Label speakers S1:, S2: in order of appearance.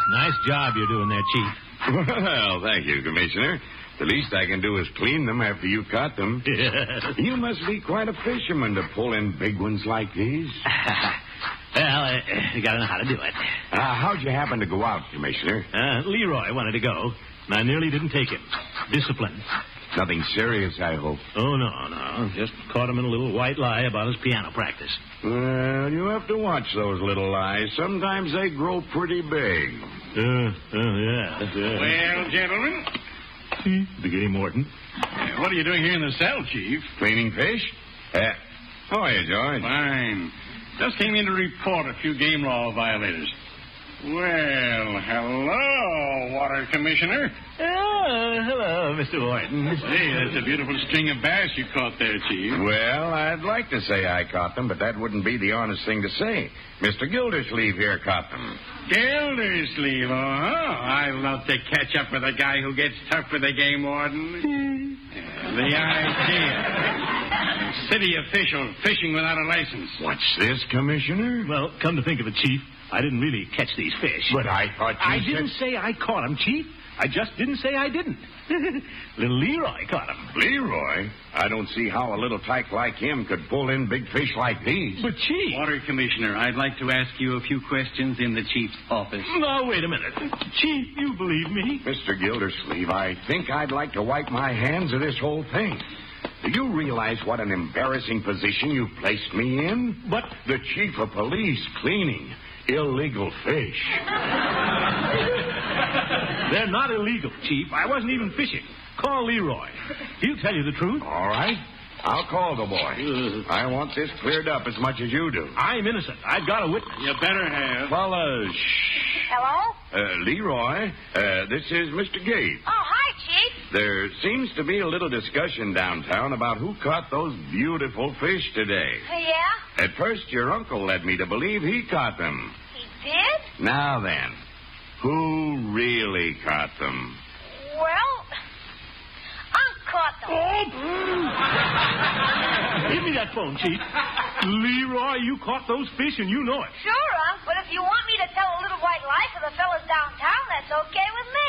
S1: Nice job you're doing there, Chief.
S2: Well, thank you, Commissioner. The least I can do is clean them after you caught them. You must be quite a fisherman to pull in big ones like these.
S1: Well, you gotta know how to do it.
S2: How'd you happen to go out, Commissioner?
S1: Leroy wanted to go, and I nearly didn't take him. Discipline.
S2: Nothing serious, I hope.
S1: Oh, no. Just caught him in a little white lie about his piano practice.
S2: Well, you have to watch those little lies. Sometimes they grow pretty big.
S1: Yeah.
S3: Well, gentlemen.
S1: The Gay Morton.
S3: What are you doing here in the cell, Chief?
S2: Cleaning fish? How are you, George?
S3: Fine. Just came in to report a few game law violators. Well, hello, Water Commissioner.
S1: Oh, hello, Mr. Morton.
S3: Hey, that's a beautiful string of bass you caught there, Chief.
S2: Well, I'd like to say I caught them, but that wouldn't be the honest thing to say. Mr. Gildersleeve here caught them.
S3: Gildersleeve, I love to catch up with a guy who gets tough with the game warden. The idea. City official fishing without a license.
S2: What's this, Commissioner?
S1: Well, come to think of it, Chief, I didn't really catch these fish.
S2: But I thought you
S1: I
S2: said...
S1: didn't say I caught them, Chief. I just didn't say I didn't. Little Leroy caught them.
S2: Leroy? I don't see how a little tyke like him could pull in big fish like these.
S1: But, Chief...
S3: Water Commissioner, I'd like to ask you a few questions in the Chief's office.
S1: No, wait a minute. Chief, you believe me?
S2: Mr. Gildersleeve, I think I'd like to wipe my hands of this whole thing. Do you realize what an embarrassing position you've placed me in?
S1: But...
S2: The chief of police cleaning illegal fish.
S1: They're not illegal, Chief. I wasn't even fishing. Call Leroy. He'll tell you the truth.
S2: All right. I'll call the boy. I want this cleared up as much as you do.
S1: I'm innocent. I've got a witness.
S3: You better have.
S2: Well, shh.
S4: Hello?
S2: Leroy, this is Mr. Gates.
S4: Oh, hi, Chief.
S2: There seems to be a little discussion downtown about who caught those beautiful fish today.
S4: Yeah?
S2: At first, your uncle led me to believe he caught them.
S4: He did?
S2: Now then, who really caught them?
S4: Well, Unc caught them.
S1: Give me that phone, Chief. Leroy, you caught those fish and you know it.
S4: Sure, Unc, but if you want me to tell a little white lie to the fellas downtown, that's okay with me.